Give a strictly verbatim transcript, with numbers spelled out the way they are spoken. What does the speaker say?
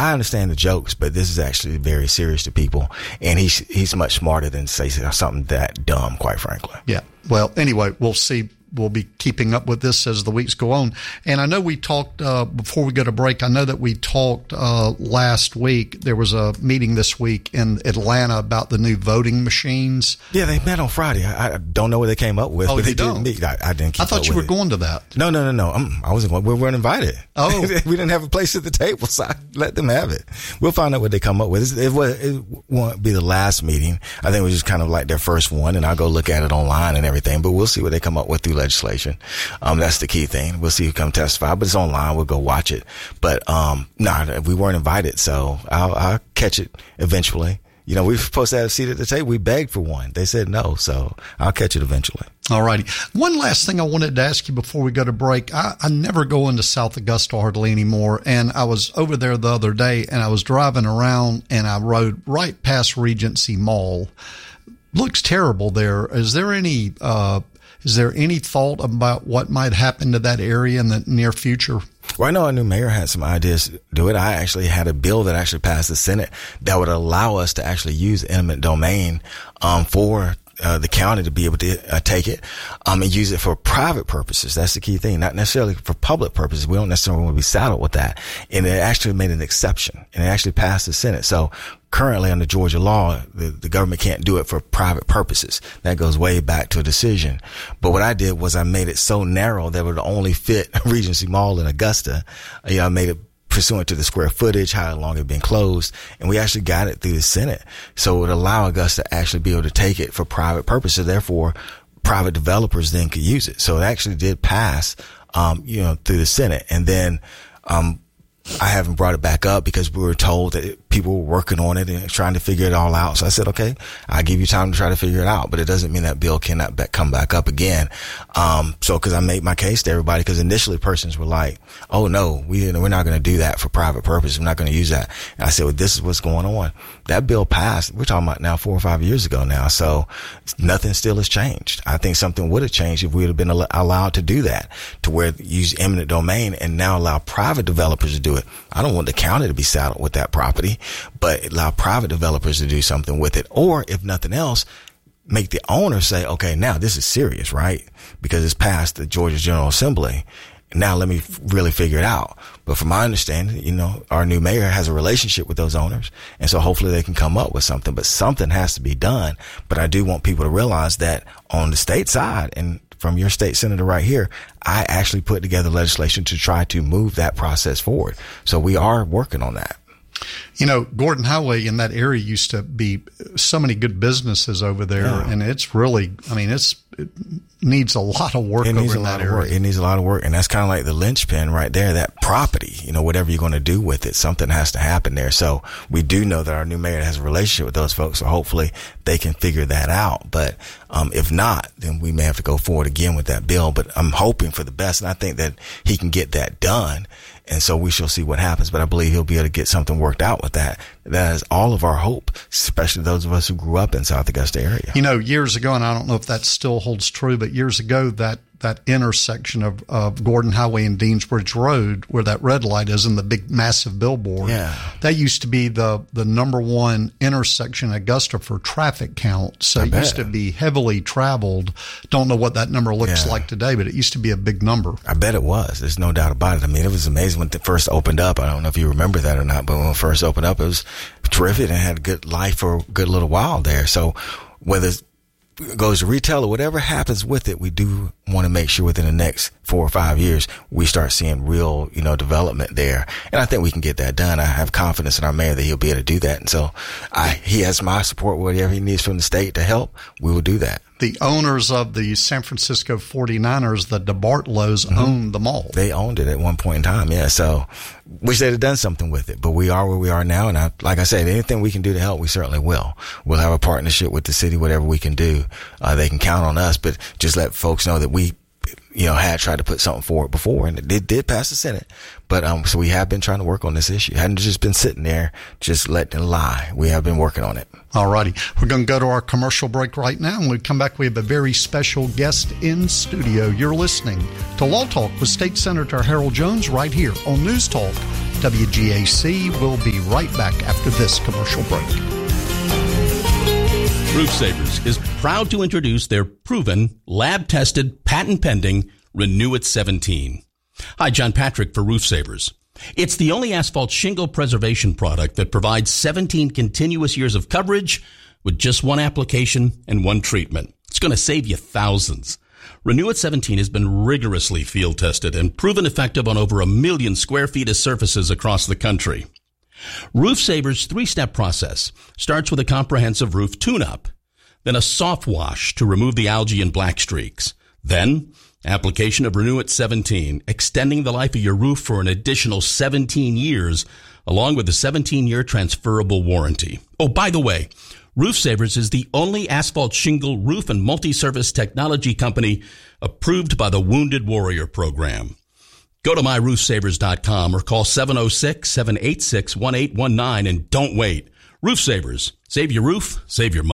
I understand the jokes, but this is actually very serious to people. And he's, he's much smarter than say something that dumb, quite frankly. Yeah. Well, anyway, we'll see. We'll be keeping up with this as the weeks go on. And I know we talked, uh, before we go to break, I know that we talked uh, last week. There was a meeting this week in Atlanta about the new voting machines. Yeah, they met on Friday. I, I don't know what they came up with. Oh, but you they don't? didn't meet. I, I didn't keep I thought up you with were it. going to that. No, no, no, no. Um, I wasn't going. We weren't invited. Oh. We didn't have a place at the table, so I let them have it. We'll find out what they come up with. It, it, it won't be the last meeting. I think it was just kind of like their first one, and I'll go look at it online and everything. But we'll see what they come up with through legislation. Um, that's the key thing. We'll see who come testify, but it's online. We'll go watch it. But, um, no, nah, we weren't invited, so I'll, I'll catch it eventually. You know, we were supposed to have a seat at the table. We begged for one. They said no, so I'll catch it eventually. All righty. One last thing I wanted to ask you before we go to break. I, I never go into South Augusta hardly anymore, and I was over there the other day, and I was driving around, and I rode right past Regency Mall. Looks terrible there. Is there any uh Is there any thought about what might happen to that area in the near future? Well, I know our new mayor had some ideas to do it. I actually had a bill that actually passed the Senate that would allow us to actually use eminent domain um, for uh, the county to be able to uh, take it um, and use it for private purposes. That's the key thing, not necessarily for public purposes. We don't necessarily want to be saddled with that. And it actually made an exception, and it actually passed the Senate. So currently under Georgia law, the, the government can't do it for private purposes. That goes way back to a decision. But what I did was I made it so narrow that it would only fit Regency Mall in Augusta. You know, I made it pursuant to the square footage, how long it had been closed, and we actually got it through the Senate. So it would allow Augusta to actually be able to take it for private purposes. Therefore, private developers then could use it. So it actually did pass, um, you know, through the Senate. And then, um, I haven't brought it back up because we were told that people were working on it and trying to figure it all out. So I said, okay, I'll give you time to try to figure it out, but it doesn't mean that bill cannot be- come back up again. Um, so cause I made my case to everybody, cause initially persons were like, oh no, we, we're not going to do that for private purposes. We're not going to use that. And I said, well, this is what's going on. That bill passed. We're talking about now four or five years ago now. So nothing still has changed. I think something would have changed if we would have been al- allowed to do that, to where use eminent domain and now allow private developers to do it. I don't want the county to be saddled with that property, but allow private developers to do something with it. Or if nothing else, make the owner say, okay, now this is serious, right? Because it's passed the Georgia General Assembly. Now let me f- really figure it out. But from my understanding, you know, our new mayor has a relationship with those owners. And so hopefully they can come up with something, but something has to be done. But I do want people to realize that on the state side, and from your state senator right here, I actually put together legislation to try to move that process forward. So we are working on that. You know, Gordon Highway in that area used to be so many good businesses over there, yeah. And it's really, I mean, it's it needs a lot of work it needs over a in lot that of area. Work. It needs a lot of work, and that's kind of like the linchpin right there. That property, you know, whatever you're going to do with it, something has to happen there. So we do know that our new mayor has a relationship with those folks, so hopefully they can figure that out. But um, if not, then we may have to go forward again with that bill. But I'm hoping for the best, and I think that he can get that done. And so we shall see what happens, but I believe he'll be able to get something worked out with that. That is all of our hope, especially those of us who grew up in South Augusta area. You know, years ago, and I don't know if that still holds true, but years ago, that that intersection of, of Gordon Highway and Deansbridge Road, where that red light is and the big massive billboard, yeah. that used to be the, the number one intersection in Augusta for traffic count. So I it bet. used to be heavily traveled. Don't know what that number looks yeah. like today, but it used to be a big number. I bet it was. There's no doubt about it. I mean, it was amazing when it first opened up. I don't know if you remember that or not, but when it first opened up, it was terrific and had a good life for a good little while there. So whether it's goes to retail or whatever happens with it, we do want to make sure within the next four or five years we start seeing real, you know, development there. And I think we can get that done. I have confidence in our mayor that he'll be able to do that. And so I, he has my support. Whatever he needs from the state to help, we will do that. The owners of the San Francisco forty-niners, the DeBartolos, mm-hmm. owned the mall. They owned it at one point in time, yeah. So wish they'd have done something with it, but we are where we are now. And I, like I said, anything we can do to help, we certainly will. We'll have a partnership with the city, whatever we can do. Uh, they can count on us, but just let folks know that we, you know, had tried to put something forward before, and it did, did pass the Senate. But, um, so we have been trying to work on this issue. Hadn't just been sitting there, just letting it lie. We have been working on it. All righty. We're going to go to our commercial break right now. When we come back, we have a very special guest in studio. You're listening to Law Talk with State Senator Harold Jones right here on News Talk W G A C. We'll be right back after this commercial break. Roof Savers is proud to introduce their proven, lab-tested, patent-pending Renew It seventeen. Hi, John Patrick for Roof Savers. It's the only asphalt shingle preservation product that provides seventeen continuous years of coverage with just one application and one treatment. It's going to save you thousands. Renew It seventeen has been rigorously field tested and proven effective on over a million square feet of surfaces across the country. Roof Savers' three-step process starts with a comprehensive roof tune-up, then a soft wash to remove the algae and black streaks, then application of Renew It seventeen, extending the life of your roof for an additional seventeen years, along with the seventeen-year transferable warranty. Oh, by the way, Roof Savers is the only asphalt shingle roof and multi-service technology company approved by the Wounded Warrior Program. Go to my roof savers dot com or call seven oh six, seven eight six, one eight one nine and don't wait. Roof Savers. Save your roof, save your money.